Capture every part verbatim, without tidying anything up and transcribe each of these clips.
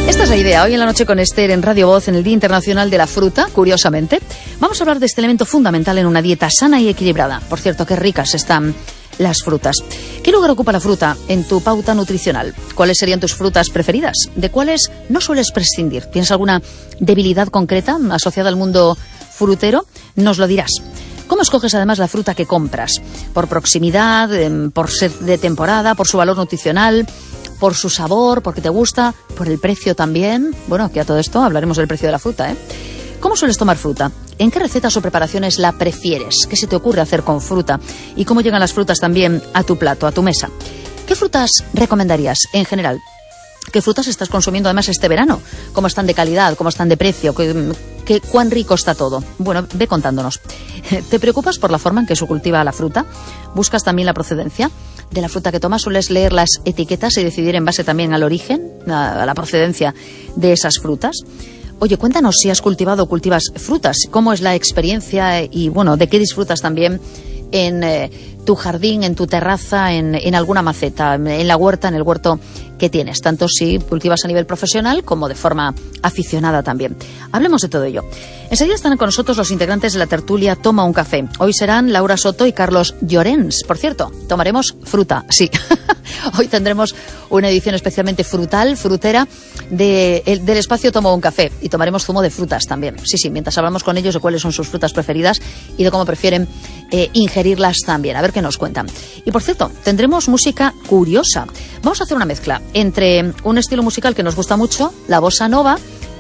Esta es la idea. Hoy en la noche con Esther en Radio Voz, en el Día Internacional de la Fruta, curiosamente, vamos a hablar de este elemento fundamental en una dieta sana y equilibrada. Por cierto, qué ricas están las frutas. ¿Qué lugar ocupa la fruta en tu pauta nutricional? ¿Cuáles serían tus frutas preferidas? ¿De cuáles no sueles prescindir? ¿Tienes alguna debilidad concreta asociada al mundo frutero? Nos lo dirás. ¿Cómo escoges además la fruta que compras? ¿Por proximidad, por ser de temporada, por su valor nutricional, por su sabor, porque te gusta, por el precio también? Bueno, que a todo esto hablaremos del precio de la fruta, ¿eh? ¿Cómo sueles tomar fruta? ¿En qué recetas o preparaciones la prefieres? ¿Qué se te ocurre hacer con fruta? ¿Y cómo llegan las frutas también a tu plato, a tu mesa? ¿Qué frutas recomendarías en general? ¿Qué frutas estás consumiendo además este verano? ¿Cómo están de calidad? ¿Cómo están de precio? ¿Qué, qué, cuán rico está todo? Bueno, ve contándonos. ¿Te preocupas por la forma en que se cultiva la fruta? ¿Buscas también la procedencia de la fruta que tomas? ¿Sueles leer las etiquetas y decidir en base también al origen, a la procedencia de esas frutas? Oye, cuéntanos si has cultivado o cultivas frutas, cómo es la experiencia y, bueno, de qué disfrutas también en eh, tu jardín, en tu terraza, en, en alguna maceta, en la huerta, en el huerto que tienes, tanto si cultivas a nivel profesional como de forma aficionada también. Hablemos de todo ello. Enseguida están con nosotros los integrantes de la tertulia Toma un Café. Hoy serán Laura Soto y Carlos Llorens. Por cierto, tomaremos fruta, sí. Hoy tendremos una edición especialmente frutal, frutera, de, el, del espacio Toma un Café. Y tomaremos zumo de frutas también. Sí, sí, mientras hablamos con ellos de cuáles son sus frutas preferidas y de cómo prefieren eh, ingerirlas también. A ver qué nos cuentan. Y por cierto, tendremos música curiosa. Vamos a hacer una mezcla entre un estilo musical que nos gusta mucho, la bossa nova,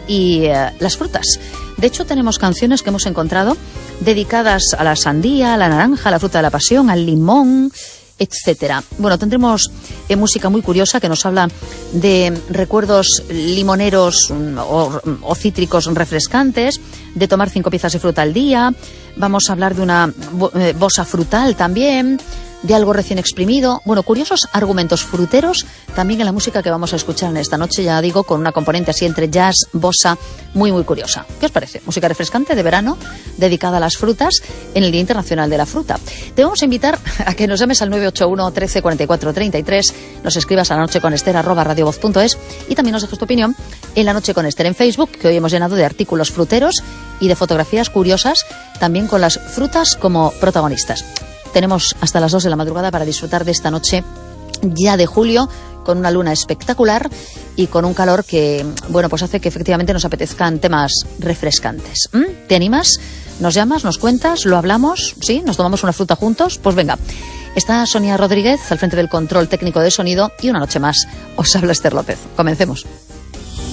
y eh, las frutas. De hecho, tenemos canciones que hemos encontrado dedicadas a la sandía, a la naranja, a la fruta de la pasión, al limón, etcétera. Bueno, tendremos eh, música muy curiosa que nos habla de recuerdos limoneros o, o cítricos refrescantes, de tomar cinco piezas de fruta al día. Vamos a hablar de una eh, bossa frutal también, de algo recién exprimido. Bueno, curiosos argumentos fruteros también en la música que vamos a escuchar en esta noche, ya digo, con una componente así entre jazz, bossa, muy muy curiosa. ¿Qué os parece? Música refrescante de verano, dedicada a las frutas en el Día Internacional de la Fruta. Te vamos a invitar a que nos llames al nueve ocho uno, trece, cuarenta y cuatro, treinta y tres, nos escribas a la noche con Esther arroba radiovoz punto es y también nos dejes tu opinión en La Noche con Esther en Facebook, que hoy hemos llenado de artículos fruteros y de fotografías curiosas, también con las frutas como protagonistas. Tenemos hasta las dos de la madrugada para disfrutar de esta noche ya de julio, con una luna espectacular y con un calor que, bueno, pues hace que efectivamente nos apetezcan temas refrescantes. ¿Mm? ¿Te animas? ¿Nos llamas? ¿Nos cuentas? ¿Lo hablamos? ¿Sí? ¿Nos tomamos una fruta juntos? Pues venga. Está Sonia Rodríguez al frente del control técnico de sonido y una noche más os habla Esther López. Comencemos.